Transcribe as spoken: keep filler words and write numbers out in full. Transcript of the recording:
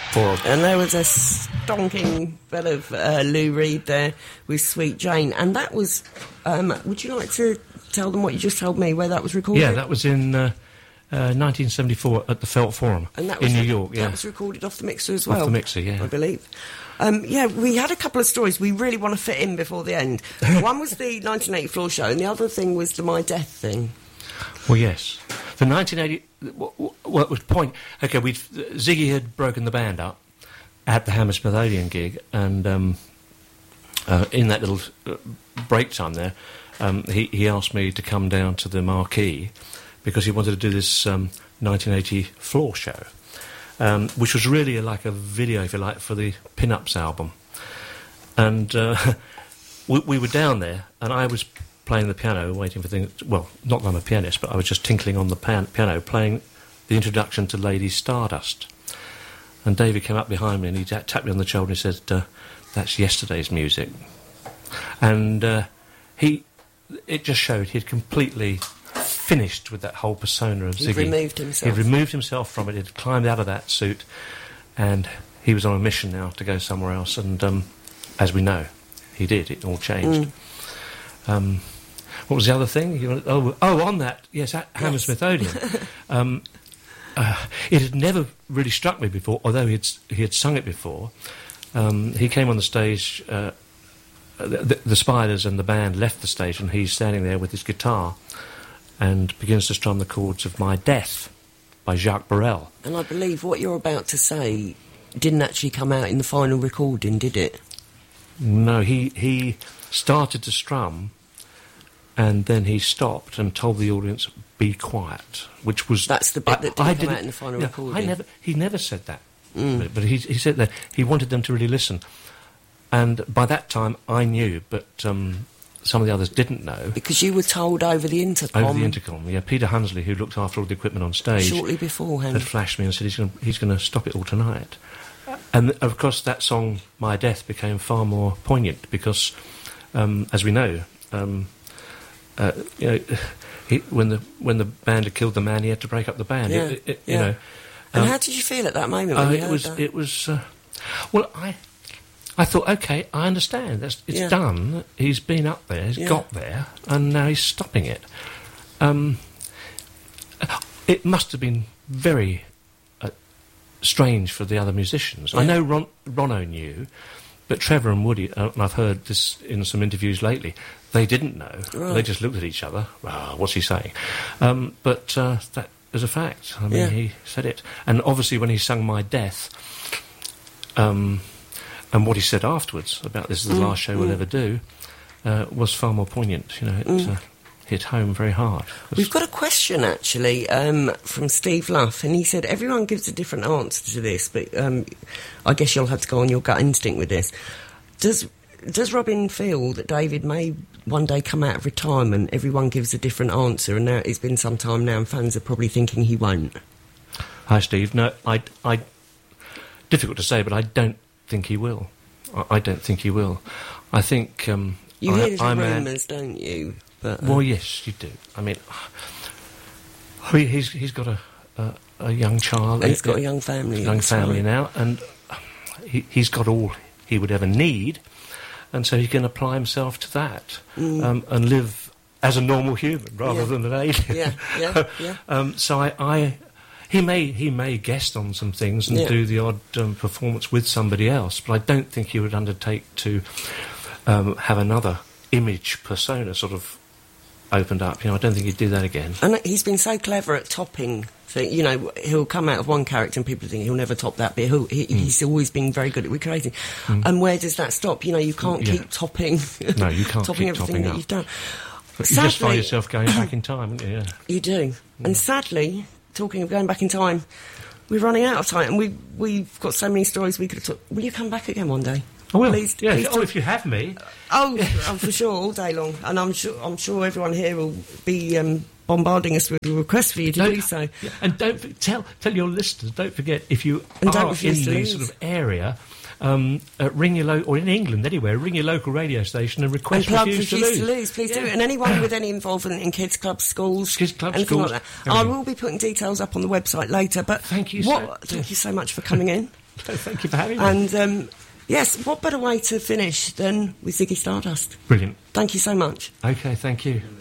Four. And there was a stonking bit of uh, Lou Reed there with Sweet Jane. And that was... Um, would you like to tell them what you just told me, where that was recorded? Yeah, that was in uh, uh, nineteen seventy-four at the Felt Forum and that was in New re- York, yeah. That was recorded off the mixer as well. Off the mixer, yeah. I believe. Um, yeah, we had a couple of stories we really want to fit in before the end. One was the nineteen eighty floor show, and the other thing was the My Death thing. Well, yes. The nineteen eighty... Well, it was point... OK, we'd, Ziggy had broken the band up at the Hammersmith Odeon gig, and um, uh, in that little uh, break time there, um, he, he asked me to come down to the marquee because he wanted to do this um, nineteen eighty floor show, um, which was really a, like a video, if you like, for the Pin-Ups album. And uh, we, we were down there, and I was playing the piano, waiting for things... Well, not that I'm a pianist, but I was just tinkling on the pan- piano, playing the introduction to Lady Stardust. And David came up behind me and he t- tapped me on the shoulder and he said, uh, that's yesterday's music. And uh, he... It just showed he'd completely finished with that whole persona of Ziggy. He'd removed himself. He'd removed himself from it. He'd climbed out of that suit, and he was on a mission now to go somewhere else. And um, as we know, he did. It all changed. Mm. Um, what was the other thing? You wanted, oh, oh, on that, yes, at yes. Hammersmith Odeon. um, uh, it had never really struck me before, although he had, he had sung it before. Um, he came on the stage... Uh, The, the, the Spiders and the band left the stage, and he's standing there with his guitar and begins to strum the chords of My Death by Jacques Brel. And I believe what you're about to say didn't actually come out in the final recording, did it? No, he, he started to strum, and then he stopped and told the audience, be quiet, which was... That's the bit I, that didn't I come didn't, out in the final no, recording. I never, he never said that, mm. but, but he, he said that he wanted them to really listen. And by that time, I knew, but um, some of the others didn't know. Because you were told over the intercom. Over the intercom, yeah. Peter Hunsley, who looked after all the equipment on stage... Shortly beforehand. ...had flashed me and said he's going he's going to stop it all tonight. And, of course, that song, My Death, became far more poignant because, um, as we know, um, uh, you know, he, when the when the band had killed the man, he had to break up the band. Yeah, it, it, yeah. You know, and um, how did you feel at that moment when uh, you it heard was, that? It was... Uh, well, I... I thought, OK, I understand. That's, it's yeah. done. He's been up there. He's yeah. got there. And now he's stopping it. Um, it must have been very uh, strange for the other musicians. Yeah. I know Ron, Rono knew, but Trevor and Woody, uh, and I've heard this in some interviews lately, they didn't know. Right. They just looked at each other. Oh, what's he saying? Um, but uh, that is a fact. I mean, yeah. he said it. And obviously when he sung My Death... Um, and what he said afterwards about this is the mm, last show mm. we'll ever do uh, was far more poignant. You know, it mm. uh, hit home very hard. We've got a question, actually, um, from Steve Luff, and he said, everyone gives a different answer to this, but um, I guess you'll have to go on your gut instinct with this. Does does Robin feel that David may one day come out of retirement? Everyone gives a different answer, and now it's been some time now, and fans are probably thinking he won't. Hi, Steve. No, I... I difficult to say, but I don't think he will. I, I don't think he will. I think... Um, you I, hear the rumours, don't you? But, uh, well, yes, you do. I mean, he, he's he's got a, a, a young child. And he's got a young family. Young family now, and he, he's got all he would ever need, and so he can apply himself to that mm. um, and live as a normal human rather yeah. than an alien. Yeah, yeah, yeah. um, so I... I He may he may guest on some things and yeah. do the odd um, performance with somebody else, but I don't think he would undertake to um, have another image persona sort of opened up. You know, I don't think he'd do that again. And he's been so clever at topping. Thing. You know, he'll come out of one character and people think he'll never top that, but he'll, he, mm. he's always been very good at recreating. Mm. And where does that stop? You know, you can't yeah. keep topping. No, you can't topping keep everything topping that up. you've done. You Sadly, just find yourself going back in time, wouldn't you? Yeah. You do. Mm. And sadly, talking of going back in time, we're running out of time, and we, we've got so many stories we could have talked. Will you come back again one day? I will. Please, yeah. please oh, if you have me. Oh, oh, for sure, all day long. And I'm sure I'm sure everyone here will be um, bombarding us with a request for you to no, do so. Yeah, and don't f- tell tell your listeners, don't forget, if you and are in the the sort of area... Um, uh, ring your lo- or in England anywhere, ring your local radio station and request and plug refuse, refuse to, to lose. lose. Please yeah. do. And anyone with any involvement in kids' clubs, schools, kids' clubs, anything schools, like that. I will be putting details up on the website later. But thank you. What, So, thank you so much for coming in. Thank you for having me. And um, yes, what better way to finish than with Ziggy Stardust? Brilliant. Thank you so much. Okay, thank you.